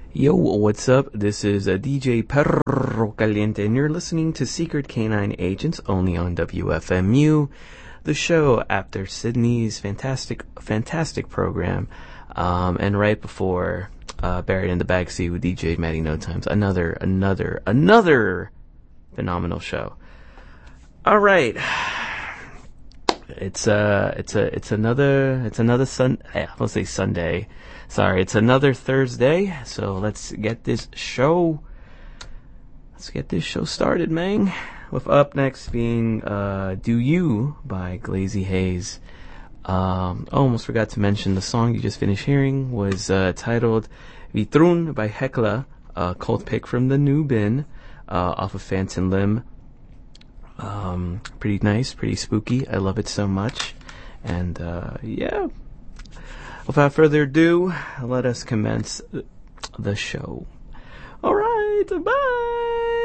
Yo, what's up? This is DJ Perro Caliente, and you're listening to Secret Canine Agents only on WFMU, the show after Sydney's fantastic program, and right before Buried in the Backseat with DJ Matty No Times. Another phenomenal show. All right. It's another Sunday. Sorry, it's another Thursday. So let's get this show started, man. With up next being Do You by Glazy Haze. Almost forgot to mention the song you just finished hearing was titled Vitrun by Hekla, a cult pick from the New Bin, off of Phantom Limb. Pretty nice, pretty spooky. I love it so much. And yeah, without further ado, let us commence the show. Alright, bye!